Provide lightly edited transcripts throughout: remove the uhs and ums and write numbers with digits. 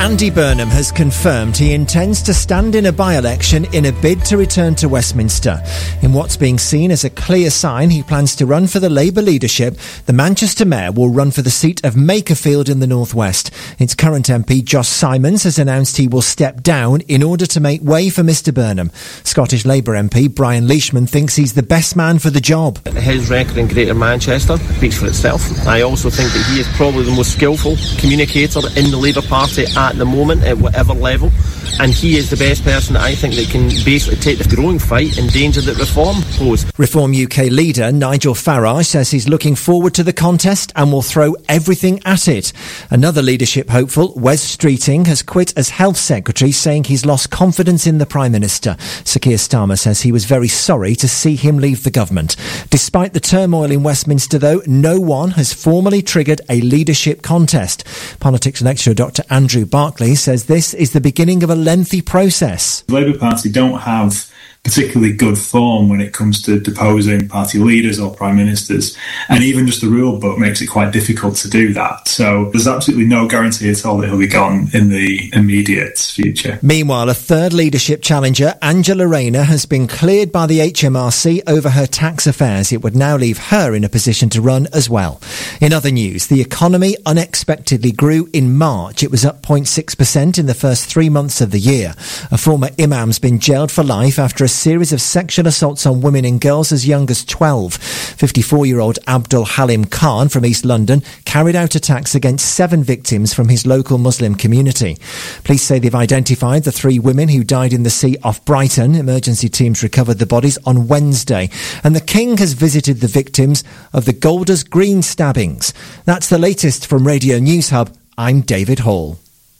Andy Burnham has confirmed he intends to stand in a by-election in a bid to return to Westminster. In what's being seen as a clear sign he plans to run for the Labour leadership, the Manchester Mayor will run for the seat of Makerfield in the northwest. Its current MP, Josh Simons, has announced he will step down in order to make way for Mr Burnham. Scottish Labour MP Brian Leishman thinks he's the best man for the job. His record in Greater Manchester speaks for itself. I also think that he is probably the most skillful communicator in the Labour Party at the moment, at whatever level, and he is the best person that I think that can basically take the growing fight in danger that Reform pose. Reform UK leader Nigel Farage says he's looking forward to the contest and will throw everything at it. Another leadership hopeful, Wes Streeting, has quit as Health Secretary, saying he's lost confidence in the Prime Minister. Sir Keir Starmer says he was very sorry to see him leave the government. Despite the turmoil in Westminster, though, no one has formally triggered a leadership contest. Politics lecturer Dr Andrew Barclay says this is the beginning of a lengthy process. The Labour Party don't have particularly good form when it comes to deposing party leaders or prime ministers, and even just the rule book makes it quite difficult to do that. So there's absolutely no guarantee at all that he'll be gone in the immediate future. Meanwhile, a third leadership challenger, Angela Rayner, has been cleared by the HMRC over her tax affairs. It would now leave her in a position to run as well. In other news, the economy unexpectedly grew in March. It was up 0.6% in the first 3 months of the year. A former imam's been jailed for life after a series of sexual assaults on women and girls as young as 12. 54-year-old Abdul Halim Khan from East London carried out attacks against 7 victims from his local Muslim community. Police say they've identified the 3 women who died in the sea off Brighton. Emergency teams recovered the bodies on Wednesday. And the King has visited the victims of the Golders Green stabbings. That's the latest from Radio News Hub. I'm David Hall.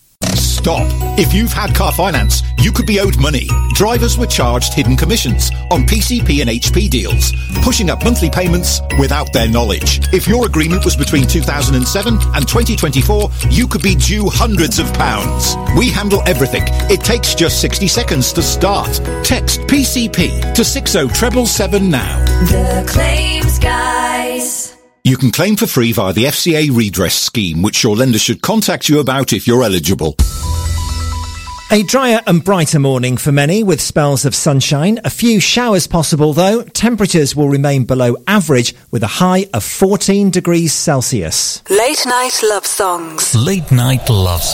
Stop. If you've had car finance, you could be owed money. Drivers were charged hidden commissions on PCP and HP deals, pushing up monthly payments without their knowledge. If your agreement was between 2007 and 2024, you could be due hundreds of pounds. We handle everything. It takes just 60 seconds to start. Text PCP to 60777 now. The Claims Guys. You can claim for free via the FCA redress scheme, which your lender should contact you about if you're eligible. A drier and brighter morning for many, with spells of sunshine. A few showers possible, though. Temperatures will remain below average, with a high of 14 degrees Celsius. Late Night Love Songs. Late Night Love Songs.